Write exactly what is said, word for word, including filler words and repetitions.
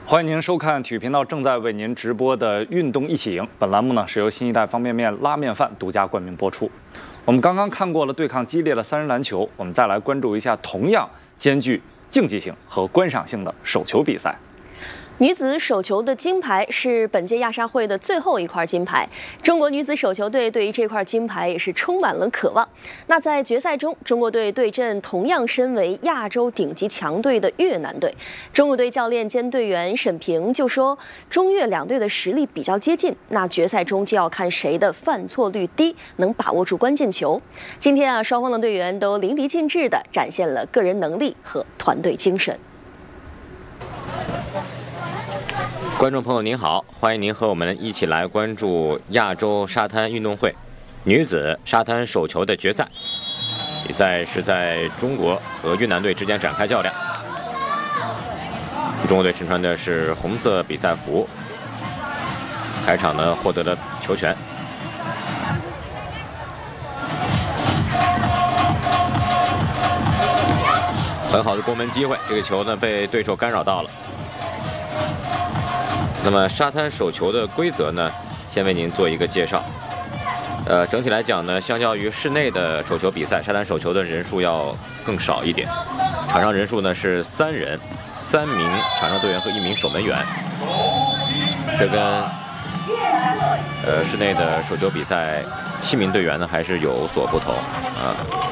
欢迎您收看体育频道正在为您直播的《运动一起赢》。本栏目呢是由新一代方便面拉面饭独家冠名播出。我们刚刚看过了对抗激烈的三人篮球，我们再来关注一下同样兼具竞技性和观赏性的手球比赛。 女子手球的金牌是本届亚沙会的最后一块金牌，中国女子手球队对于这块金牌也是充满了渴望。那在决赛中，中国队对阵同样身为亚洲顶级强队的越南队。中国队教练兼队员沈平就说，中越两队的实力比较接近，那决赛中就要看谁的犯错率低，能把握住关键球。今天啊，双方的队员都淋漓尽致地展现了个人能力和团队精神。 观众朋友您好，欢迎您和我们一起来关注亚洲沙滩运动会女子沙滩手球的决赛。比赛是在中国和越南队之间展开较量。中国队身穿的是红色比赛服，开场呢获得了球权。很好的攻门机会，这个球呢被对手干扰到了。那么沙滩手球的规则呢，先为您做一个介绍。呃，整体来讲呢，相较于室内的手球比赛，沙滩手球的人数要更少一点。场上人数呢是三人，三名场上队员和一名守门员。这跟呃室内的手球比赛七名队员呢还是有所不同啊。